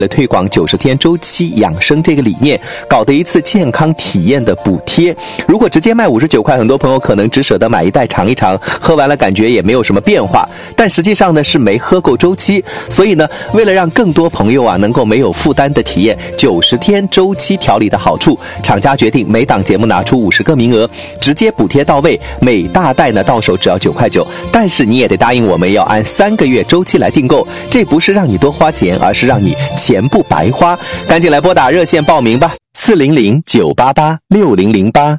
推广90天周期养生这个理念，搞的一次健康体验的补贴。如果直接卖59块，很多朋友可能只舍得买一袋尝一尝，喝完了感觉也没有什么变化，但实际上呢是没喝够周期。所以呢，为了让更多朋友能够没有负担的体验90天周期调理的好处，厂家决定每档节目拿出50个名额，直接补贴到位，每大袋呢到手只要9块9，但是你也得答应我们要按3个月周期来订购，这不是让你多花钱，而是让你钱不白花。赶紧来拨打热线报名吧，400-988-6008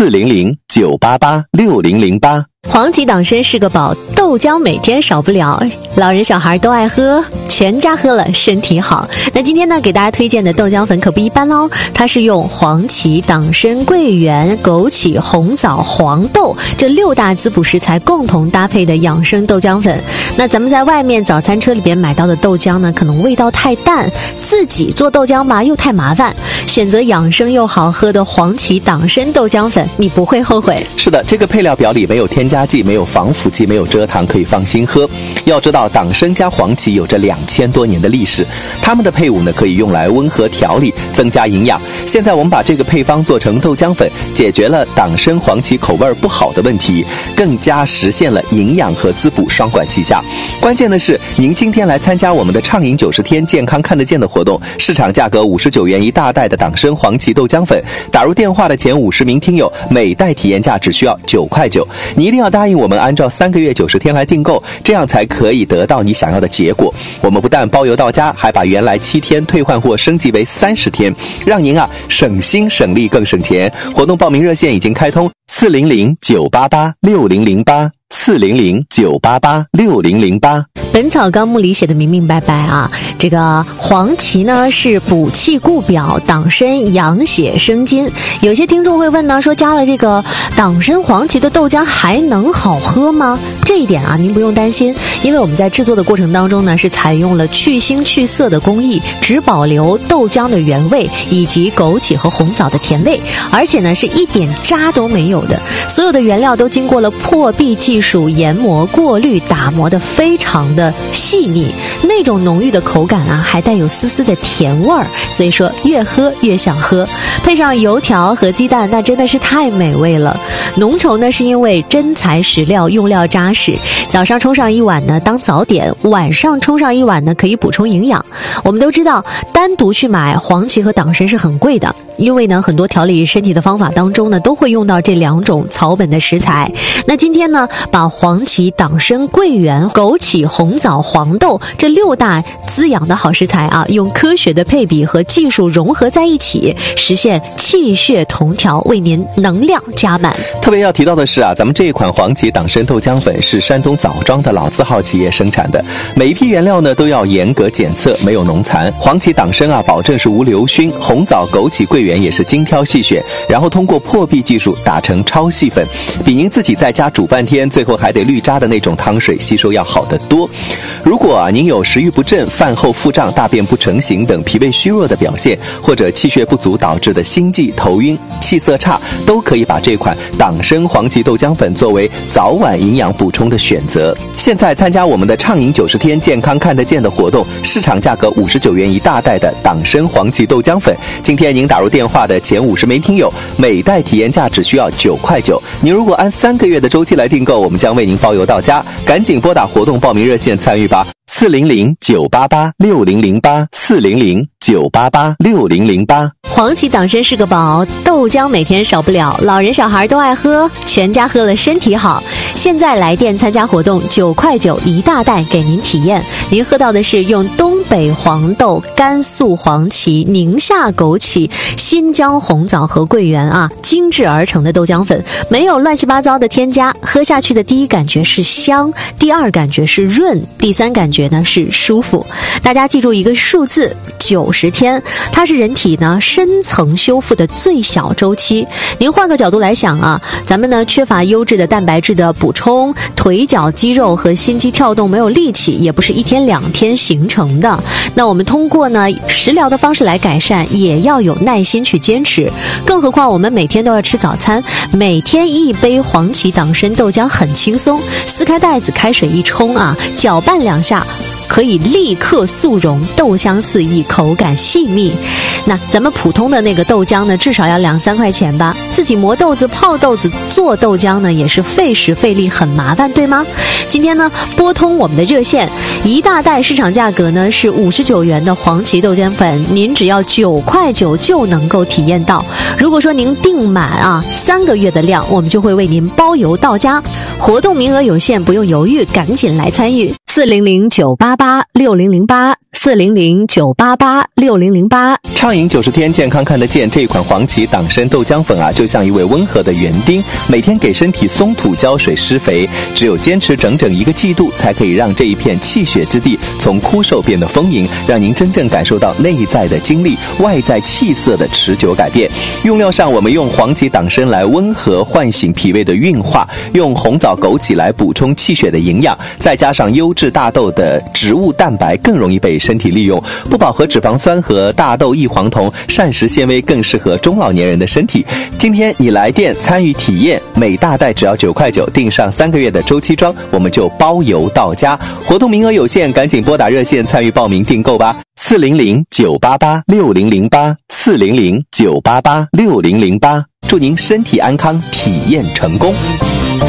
400-988-6008。 黄芪党参是个宝，豆浆每天少不了，老人小孩都爱喝，全家喝了身体好。那今天呢，给大家推荐的豆浆粉可不一般哦，它是用黄芪、党参、桂圆、枸杞、红枣、黄豆这6大滋补食材共同搭配的养生豆浆粉。那咱们在外面早餐车里边买到的豆浆呢，可能味道太淡，自己做豆浆吧又太麻烦，选择养生又好喝的黄芪党参豆浆粉，你不会后悔。 是的，这个配料表里没有添加剂，没有防腐剂，没有蔗糖，可以放心喝。要知道党参加黄芪有着2000多年的历史，它们的配伍呢可以用来温和调理，增加营养。现在我们把这个配方做成豆浆粉，解决了党参黄芪口味不好的问题，更加实现了营养和滋补双管齐下。关键的是，您今天来参加我们的畅饮90天健康看得见的活动，市场价格59元一大袋的党参黄芪豆浆粉，打入电话的前50名听友，每袋体验价只需要9块9。你一定要答应我们按照3个月90天来订购，这样才可以得到你想要的结果。我们不但包邮到家，还把原来7天退换货升级为30天，让您省心省力更省钱。活动报名热线已经开通，400-988-6008 400-988-6008。 本草纲目里写的明明白白啊，这个黄芪呢是补气固表，党参养血生津。有些听众会问呢，说加了这个党参黄芪的豆浆还能好喝吗？这一点您不用担心，因为我们在制作的过程当中呢，是采用了去腥去涩的工艺，只保留豆浆的原味以及枸杞和红枣的甜味，而且呢是一点渣都没有的。所有的原料都经过了破壁技术研磨、过滤、打磨的非常的细腻，那种浓郁的口感还带有丝丝的甜味儿，所以说越喝越想喝。配上油条和鸡蛋，那真的是太美味了。浓稠呢是因为真材实料，用料扎实，早上冲上一碗呢当早点，晚上冲上一碗呢可以补充营养。我们都知道单独去买黄芪和党参是很贵的，因为呢很多调理身体的方法当中呢都会用到这2种草本的食材。那今天呢把黄芪、党参、桂圆、枸杞、红枣、黄豆这6大滋养的好食材用科学的配比和技术融合在一起，实现气血同调，为您能量加满。 特别要提到的是咱们这一款黄芪党参豆浆粉是山东枣庄的老字号企业生产的，每一批原料呢都要严格检测，没有农残。黄芪党参保证是无硫熏，红枣、枸杞、桂圆也是精挑细选，然后通过破壁技术打成超细粉，比您自己在家煮半天最后还得滤渣的那种汤水吸收要好得多。如果您有食欲不振、饭后腹胀、大便不成形等脾胃虚弱的表现，或者气血不足导致的心悸、头晕、气色差，都可以把这款党参黄芪豆浆粉作为早晚营养补充的选择。现在参加我们的畅饮90天健康看得见的活动，市场价格59元一大袋的党参黄芪豆浆粉，今天您打入电话的前50名听友，每袋体验价只需要9块9。您如果按3个月的周期来订购，我们将为您包邮到家。赶紧拨打活动报名热线参与吧，400-988-6008 400-988-6008。 黄芪党参是个宝，豆浆每天少不了，老人小孩都爱喝，全家喝了身体好。现在来电参加活动，9块9一大袋给您体验。您喝到的是用东北黄豆、甘肃黄芪、宁夏枸杞、新疆红枣和桂圆精制而成的豆浆粉，没有乱七八糟的添加。喝下去的第一感觉是香，第二感觉是润，第三感觉呢是舒服。大家记住一个数字，90天，它是人体呢深层修复的最小周期。您换个角度来想咱们呢缺乏优质的蛋白质的补充，腿脚肌肉和心肌跳动没有力气，也不是1天2天形成的。那我们通过呢食疗的方式来改善，也要有耐心去坚持。更何况我们每天都要吃早餐，每天1杯黄芪党参豆浆很轻松，撕开袋子，开水一冲搅拌2下， 可以立刻速溶，豆香四溢，口感细密。那咱们普通的那个豆浆呢，至少要2-3块钱吧。自己磨豆子、泡豆子、做豆浆呢，也是费时费力，很麻烦，对吗？今天呢，拨通我们的热线，一大袋市场价格呢是59元的黄芪豆浆粉，您只要9块9就能够体验到。如果说您订满3个月的量，我们就会为您包邮到家。活动名额有限，不用犹豫，赶紧来参与。400-988-6008，400-988-6008。 畅饮90天，健康看得见。这一款黄芪党参豆浆粉就像一位温和的园丁，每天给身体松土、浇水、施肥，只有坚持整整1个季度，才可以让这一片气血之地从枯瘦变得丰盈，让您真正感受到内在的精力、外在气色的持久改变。用料上，我们用黄芪党参来温和唤醒脾胃的运化，用红枣、枸杞来补充气血的营养，再加上优质大豆的植物蛋白，更容易被身体利用。不饱和脂肪酸和大豆异黄酮、膳食纤维更适合中老年人的身体。今天你来店参与体验，每大袋只要9块9，订上3个月的周期装，我们就包邮到家。活动名额有限，赶紧拨打热线参与报名订购吧。400-988-6008，400-988-6008。祝您身体安康，体验成功。